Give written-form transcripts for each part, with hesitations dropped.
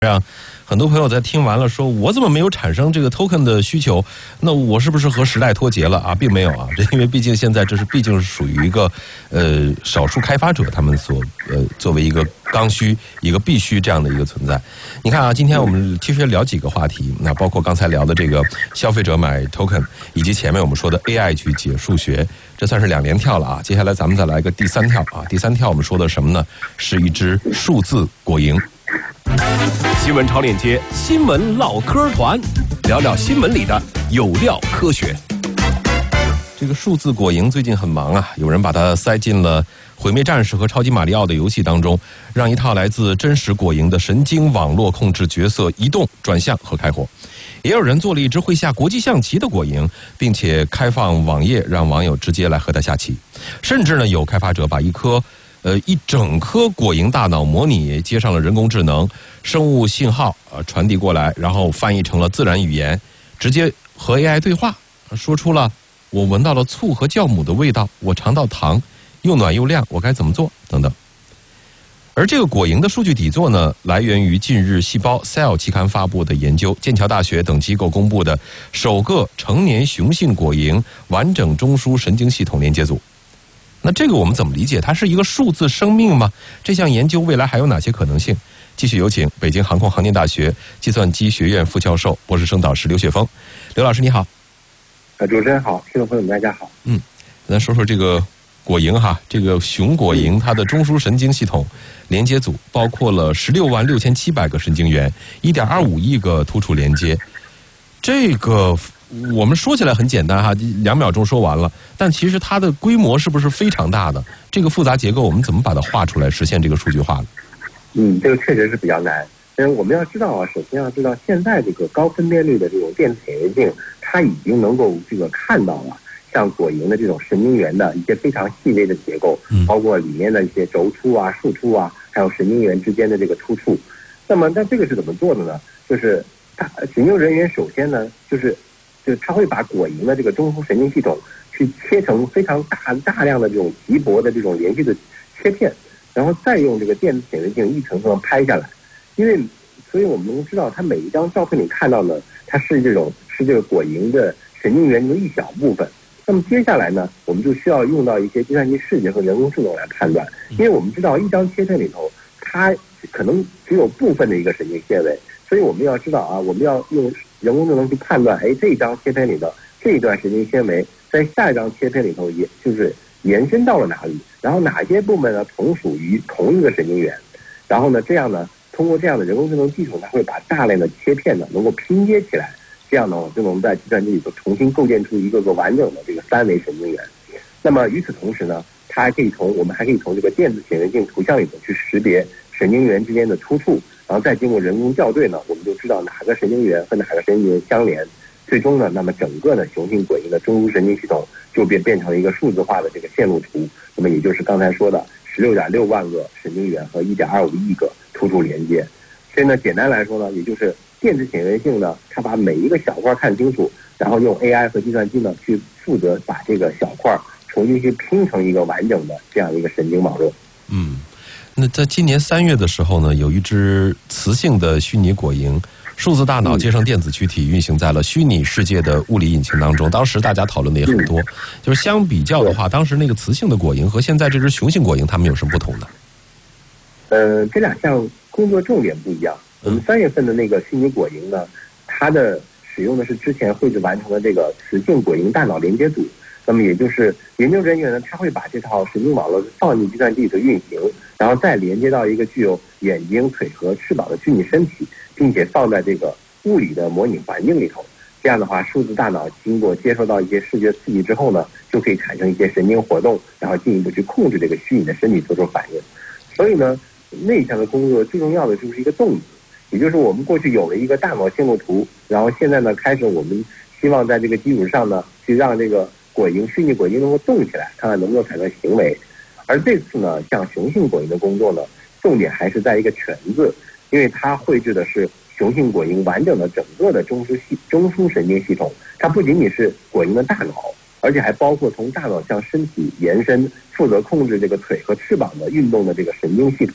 让很多朋友在听完了说，我怎么没有产生这个 token 的需求？那我是不是和时代脱节了啊？并没有啊，因为毕竟现在毕竟是属于一个少数开发者他们所作为一个刚需、一个必须这样的一个存在。你看啊，今天我们其实聊几个话题，那包括刚才聊的这个消费者买 token， 以及前面我们说的 AI 去解数学，这算是2连跳了啊。接下来咱们再来一个第3跳啊，第3跳我们说的什么呢？是一只数字果蝇。 新闻超链接，新闻唠嗑团，聊聊新闻里的有料科学。 这个数字果蝇最近很忙啊，有人把它塞进了毁灭战士和超级马里奥的游戏当中，让一套来自真实果蝇的神经网络控制角色移动、转向和开火。也有人做了一只会下国际象棋的果蝇，并且开放网页让网友直接来和它下棋。甚至呢，有开发者把一整颗果蝇大脑模拟接上了人工智能生物信号传递过来，然后翻译成了自然语言，直接和 AI 对话，说出了我闻到了醋和酵母的味道，我尝到糖，又暖又亮，我该怎么做等等。而这个果蝇的数据底座呢，来源于近日细胞 Cell 期刊发布的研究，剑桥大学等机构公布的首个成年雄性果蝇完整中枢神经系统连接组。那这个我们怎么理解？它是一个数字生命吗？这项研究未来还有哪些可能性？继续有请北京航空航天大学计算机学院副教授、博士生导师刘雪峰。刘老师你好。 主持人好，听众朋友们大家好。 咱说说这个果蝇哈，这个雄果蝇它的中枢神经系统连接组包括了166700个神经元，1.25亿个突触连接。这个我们说起来很简单哈，2秒钟说完了，但其实它的规模是不是非常大的？这个复杂结构我们怎么把它画出来，实现这个数据化呢？ 这个确实是比较难。我们要知道啊，首先要知道现在这个高分辨率的这种电子显微镜，它已经能够看到了像果蝇的这种神经元的一些非常细微的结构，包括里面的一些轴突啊、树突啊，还有神经元之间的这个突触。那么这个是怎么做的呢？就是研究人员首先呢，就是他会把果蝇的这个中枢神经系统去切成非常大量的这种极薄的这种连续的切片，然后再用这个电子显微镜一层层拍下来。所以我们能知道，它每一张照片里看到的，它是这个果蝇的神经元的一小部分。那么接下来呢，我们就需要用到一些计算机视觉和人工智能来判断，因为我们知道一张切片里头，它可能只有部分的一个神经纤维，所以我们要知道啊，我们要用人工智能去判断，这一张切片里的这一段神经纤维在下一张切片里头也就是延伸到了哪里，然后哪些部分呢同属于同一个神经元，然后呢这样呢通过这样的人工智能技术，它会把大量的切片呢能够拼接起来，这样呢就能在计算机里头重新构建出一个个完整的这个3维神经元。那么与此同时呢，我们还可以从这个电子显微镜图像里头去识别神经元之间的突触，然后再经过人工校对呢，我们就知道哪个神经元和哪个神经元相连。最终呢，那么整个的雄性果蝇的中枢神经系统就变成了一个数字化的这个线路图。那么也就是刚才说的16.6万个神经元和1.25亿个突触连接。所以呢，简单来说呢，也就是电子显微镜呢，它把每一个小块看清楚，然后用 AI 和计算机呢去负责把这个小块重新去拼成一个完整的这样一个神经网络。 那在今年3月的时候呢，有一只雌性的虚拟果蝇，数字大脑接上电子躯体，运行在了虚拟世界的物理引擎当中。当时大家讨论的也很多，就是相比较的话，当时那个雌性的果蝇和现在这只雄性果蝇，它们有什么不同呢？ 这2项工作重点不一样。我们3月份的那个虚拟果蝇呢，它的使用的是之前绘制完成的这个雌性果蝇大脑连接组。那么也就是研究人员呢，他会把这套神经网络放进计算机里头运行，然后再连接到一个具有眼睛、腿和翅膀的虚拟身体，并且放在这个物理的模拟环境里头。这样的话，数字大脑经过接受到一些视觉刺激之后呢，就可以产生一些神经活动，然后进一步去控制这个虚拟的身体做出反应。所以呢，那一项的工作最重要的就是一个动子，也就是我们过去有了一个大脑线路图，然后现在呢开始我们希望在这个基础上呢，去让这个虚拟果蝇能够动起来，看看能不能产生行为。而这次呢，像雄性果蝇的工作呢，重点还是在一个全字，因为它绘制的是雄性果蝇完整的整个的中枢神经系统，它不仅仅是果蝇的大脑，而且还包括从大脑向身体延伸，负责控制这个腿和翅膀的运动的这个神经系统。那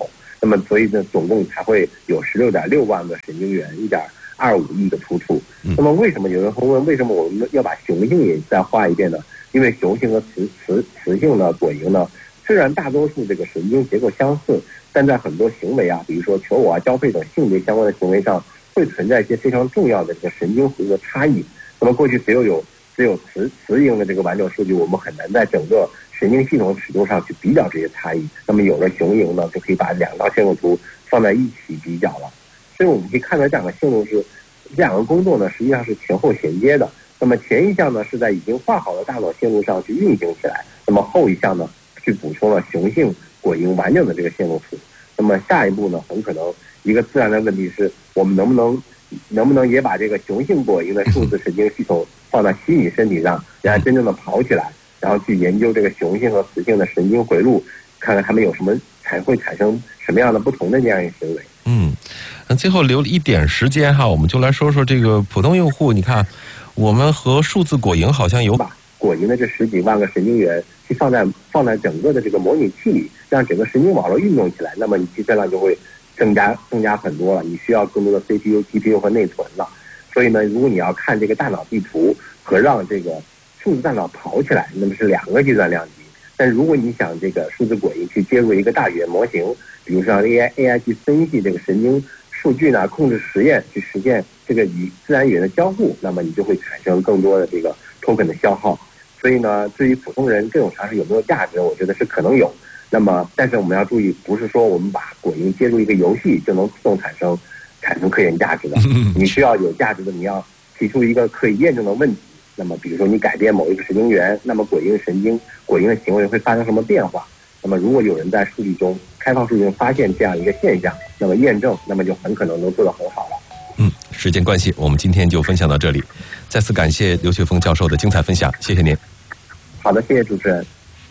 那么所以呢，总共才会有16.6万个神经元，1.25亿的突触。那么为什么有人会问，为什么我们要把雄性也再画一遍呢？因为雄性和雌性的果蝇呢，虽然大多数这个神经结构相似，但在很多行为啊，比如说求偶啊、交配等性别相关的行为上，会存在一些非常重要的这个神经回路的差异。那么过去只有雌蝇的这个完整数据，我们很难在整个神经系统尺度上去比较这些差异。那么有了雄蝇呢，就可以把2张线路图放在一起比较了。所以我们可以看到这两个线路是这两个工作呢，实际上是前后衔接的。那么前一项呢是在已经画好的大脑线路上去运行起来，那么后一项呢去补充了雄性果蝇完整的这个线路图。那么下一步呢，很可能一个自然的问题是，我们能不能也把这个雄性果蝇的数字神经系统放在吸引身体上，让它真正的跑起来，然后去研究这个雄性和雌性的神经回路，看看它们有什么会产生什么样的不同的这样一个行为。 最后留了一点时间哈，我们就来说说这个普通用户。你看，我们和数字果蝇好像有把果蝇的这10几万个神经元去放在整个的这个模拟器里，让整个神经网络运动起来，那么你计算量就会增加很多了，你需要更多的 CPU、GPU 和内存了。所以呢，如果你要看这个大脑地图和让这个数字大脑跑起来，那么是2个计算量级。但如果你想这个数字果蝇去接入一个大语言模型，比如说让 AI 去分析这个神经数据呢，控制实验，去实现这个与自然语言的交互，那么你就会产生更多的这个 token 的消耗。所以呢，对于普通人这种尝试有没有价值，我觉得是可能有。那么，但是我们要注意，不是说我们把果蝇接入一个游戏就能自动产生科研价值的。你需要有价值的，你要提出一个可以验证的问题。那么，比如说你改变某一个神经元，那么果蝇的行为会发生什么变化？那么，如果有人在开放数据中发现这样一个现象，那么验证，那么就很可能能做得很好了。 时间关系，我们今天就分享到这里。再次感谢刘学峰教授的精彩分享，谢谢您。 好的，谢谢主持人。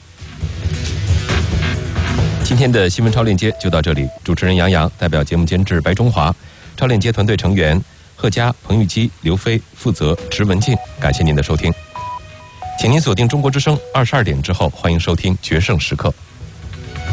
今天的新闻超链接就到这里，主持人杨洋，代表节目监制白中华，超链接团队成员贺佳、彭玉基、刘飞，负责植文静。感谢您的收听，请您锁定中国之声22点之后，欢迎收听决胜时刻。